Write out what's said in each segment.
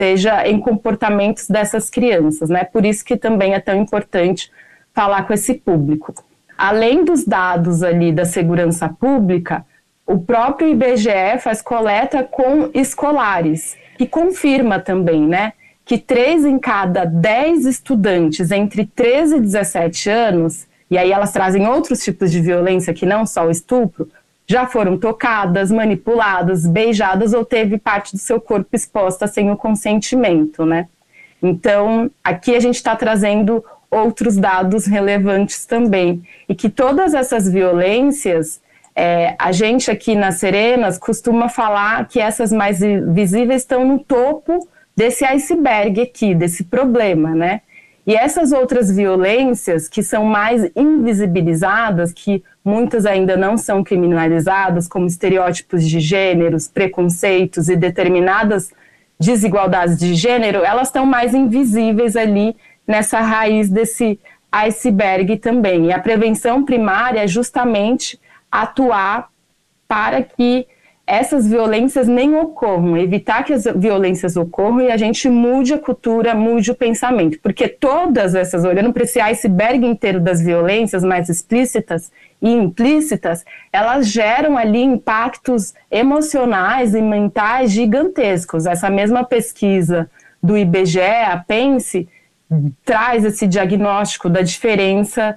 seja em comportamentos dessas crianças, né? Por isso que também é tão importante falar com esse público. Além dos dados ali da segurança pública, o próprio IBGE faz coleta com escolares, que confirma também, né, que 3 em cada 10 estudantes entre 13 e 17 anos, e aí elas trazem outros tipos de violência que não só o estupro, já foram tocadas, manipuladas, beijadas ou teve parte do seu corpo exposta sem o consentimento, né? Então, aqui a gente está trazendo outros dados relevantes também, e que todas essas violências, a gente aqui nas Serenas costuma falar que essas mais visíveis estão no topo desse iceberg aqui, desse problema, né? E essas outras violências que são mais invisibilizadas, que muitas ainda não são criminalizadas, como estereótipos de gêneros, preconceitos e determinadas desigualdades de gênero, elas estão mais invisíveis ali nessa raiz desse iceberg também. E a prevenção primária é justamente atuar para que essas violências nem ocorram, evitar que as violências ocorram e a gente mude a cultura, mude o pensamento. Porque todas essas, olhando para esse iceberg inteiro das violências mais explícitas e implícitas, elas geram ali impactos emocionais e mentais gigantescos. Essa mesma pesquisa do IBGE, a PENSE, traz esse diagnóstico da diferença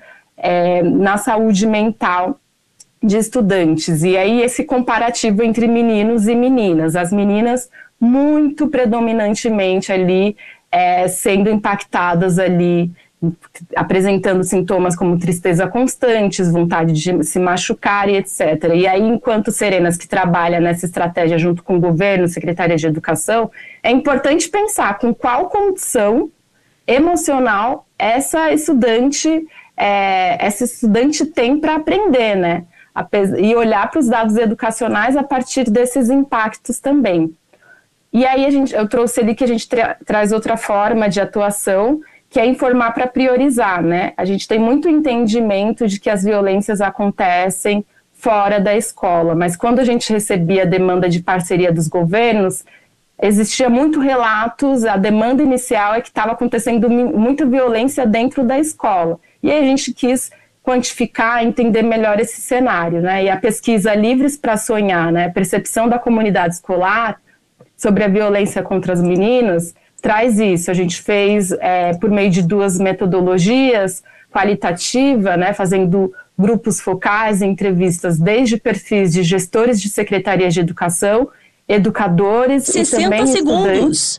na saúde mental de estudantes, e aí esse comparativo entre meninos e meninas, as meninas muito predominantemente ali sendo impactadas ali, apresentando sintomas como tristeza constantes, vontade de se machucar e etc. E aí, enquanto Serenas que trabalha nessa estratégia junto com o governo, Secretaria de Educação, é importante pensar com qual condição emocional essa estudante tem para aprender, né? E olhar para os dados educacionais a partir desses impactos também. E aí eu trouxe ali que a gente traz outra forma de atuação, que é informar para priorizar, né? A gente tem muito entendimento de que as violências acontecem fora da escola, mas quando a gente recebia a demanda de parceria dos governos, existia muito relatos, a demanda inicial é que estava acontecendo muita violência dentro da escola. E aí a gente quis quantificar, entender melhor esse cenário, né? E a pesquisa Livres para Sonhar, né? Percepção da comunidade escolar sobre a violência contra as meninas, traz isso. A gente fez por meio de 2 metodologias, qualitativa, né? Fazendo grupos focais, entrevistas desde perfis de gestores de secretarias de educação, educadores 60 e também segundos.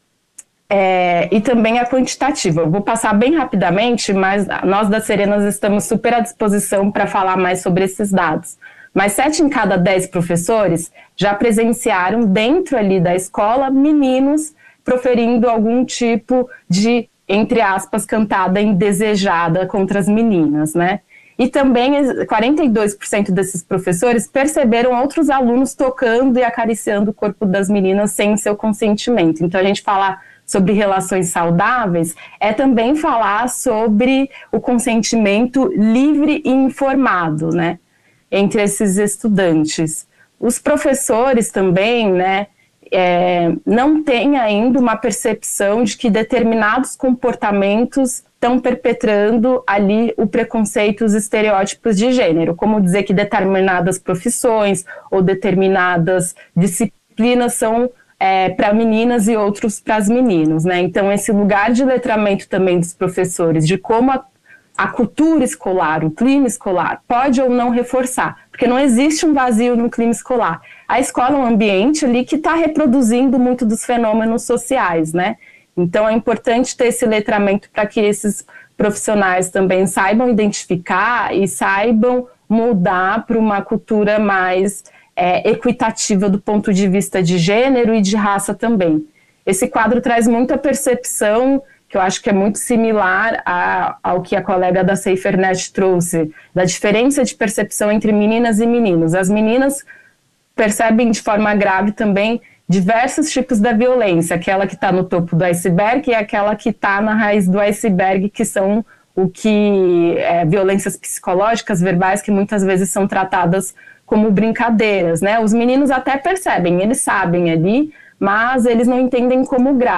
E também a quantitativa. Eu vou passar bem rapidamente, mas nós da Serenas estamos super à disposição para falar mais sobre esses dados. Mas 7 em cada 10 professores já presenciaram dentro ali da escola meninos proferindo algum tipo de, entre aspas, cantada indesejada contra as meninas, né? E também 42% desses professores perceberam outros alunos tocando e acariciando o corpo das meninas sem seu consentimento. Então a gente fala sobre relações saudáveis, é também falar sobre o consentimento livre e informado, né, entre esses estudantes. Os professores também, né, não têm ainda uma percepção de que determinados comportamentos estão perpetrando ali o preconceito, os estereótipos de gênero, como dizer que determinadas profissões ou determinadas disciplinas são para meninas e outros para os meninos, né? Então, esse lugar de letramento também dos professores, de como a cultura escolar, o clima escolar, pode ou não reforçar, porque não existe um vazio no clima escolar. A escola é um ambiente ali que está reproduzindo muito dos fenômenos sociais, né? Então, é importante ter esse letramento para que esses profissionais também saibam identificar e saibam mudar para uma cultura mais equitativa do ponto de vista de gênero e de raça também. Esse quadro traz muita percepção, que eu acho que é muito similar ao que a colega da SaferNet trouxe, da diferença de percepção entre meninas e meninos. As meninas percebem de forma grave também diversos tipos da violência, aquela que está no topo do iceberg e aquela que está na raiz do iceberg, que são violências psicológicas, verbais, que muitas vezes são tratadas como brincadeiras, né? Os meninos até percebem, eles sabem ali, mas eles não entendem como grave.